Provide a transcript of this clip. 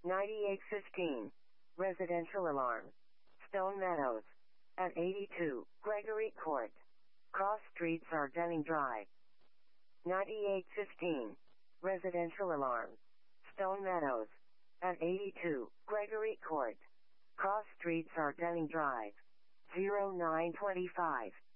9815. Residential alarm. Stone Meadows. At 82, Gregory Court. Cross streets are Denning Drive. 9815. Residential alarm. Stone Meadows. At 82, Gregory Court. Cross streets are Denning Drive. 0925.